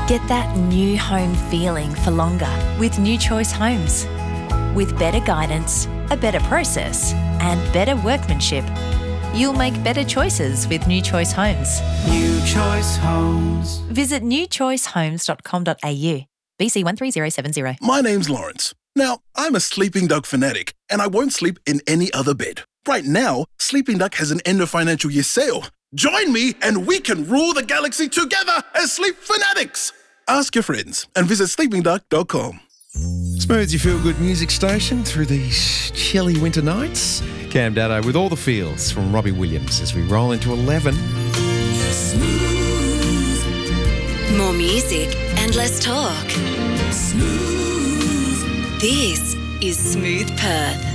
Get that new home feeling for longer with New Choice Homes. With better guidance, a better process, and better workmanship, you'll make better choices with New Choice Homes. New Choice Homes. Visit newchoicehomes.com.au. BC 13070. My name's Lawrence. Now, I'm a Sleeping Duck fanatic, and I won't sleep in any other bed. Right now, Sleeping Duck has an end of financial year sale. Join me and we can rule the galaxy together as sleep fanatics. Ask your friends and visit sleepingduck.com. Smooth's your feel-good music station through these chilly winter nights. Cam Dado with all the feels from Robbie Williams as we roll into 11. Smooth. More music and less talk. Smooth. This is Smooth Perth.